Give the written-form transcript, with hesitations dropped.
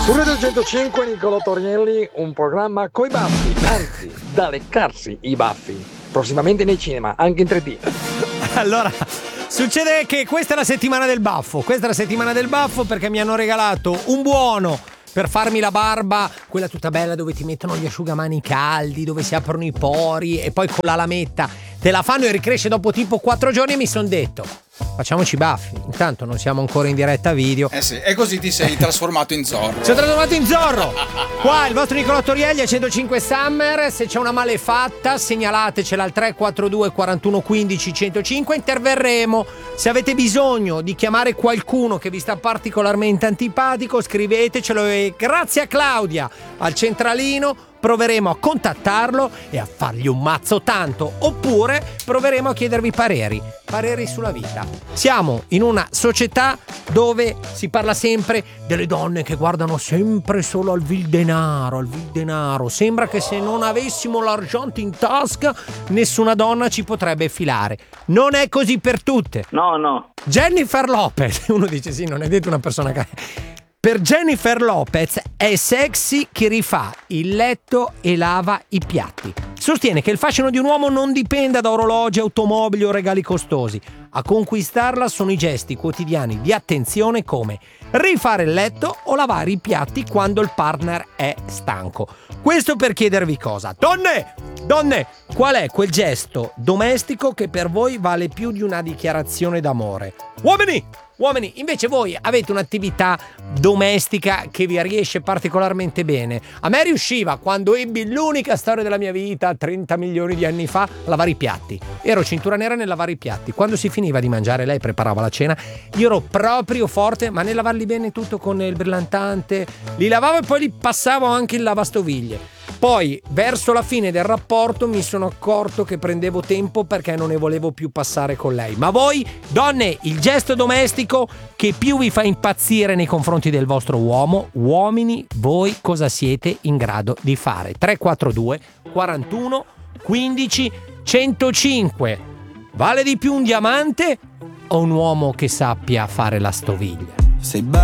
Su Radio 105 Nicolò Tornielli, un programma coi baffi, anzi, da leccarsi i baffi. Prossimamente nei cinema, anche in 3D. Allora, succede che questa è la settimana del baffo. Questa è la settimana del baffo perché mi hanno regalato un buono per farmi la barba, quella tutta bella dove ti mettono gli asciugamani caldi, dove si aprono i pori e poi con la lametta te la fanno e ricresce dopo tipo 4 giorni e mi son detto facciamoci i baffi. Intanto non siamo ancora in diretta video. Sì, e così ti sei trasformato in Zorro. Sono trasformato in Zorro. Qua il vostro Nicolò Torrielli a 105 Summer. Se c'è una malefatta segnalatecela al 342 41 15 105. Interverremo. Se avete bisogno di chiamare qualcuno che vi sta particolarmente antipatico, scrivetecelo e grazie a Claudia al centralino proveremo a contattarlo e a fargli un mazzo tanto, oppure proveremo a chiedervi pareri sulla vita. Siamo in una società dove si parla sempre delle donne che guardano sempre solo al vil denaro. Sembra che se non avessimo l'argento in tasca nessuna donna ci potrebbe filare. Non è così per tutte. No. Jennifer Lopez, uno dice sì, non è detto una persona che... Per Jennifer Lopez è sexy chi rifà il letto e lava i piatti. Sostiene che il fascino di un uomo non dipenda da orologi, automobili o regali costosi. A conquistarla sono i gesti quotidiani di attenzione come rifare il letto o lavare i piatti quando il partner è stanco. Questo per chiedervi cosa. Donne, qual è quel gesto domestico che per voi vale più di una dichiarazione d'amore? Uomini, invece voi avete un'attività domestica che vi riesce particolarmente bene. A me riusciva, quando ebbi l'unica storia della mia vita, 30 milioni di anni fa, a lavare i piatti. Ero cintura nera nel lavare i piatti. Quando si finiva di mangiare, lei preparava la cena, io ero proprio forte, ma nel lavarli bene tutto con il brillantante. Li lavavo e poi li passavo anche in lavastoviglie. Poi, verso la fine del rapporto, mi sono accorto che prendevo tempo perché non ne volevo più passare con lei. Ma voi, donne, il gesto domestico che più vi fa impazzire nei confronti del vostro uomo, uomini, voi cosa siete in grado di fare? 342 41 15 105. Vale di più un diamante o un uomo che sappia fare la stoviglia?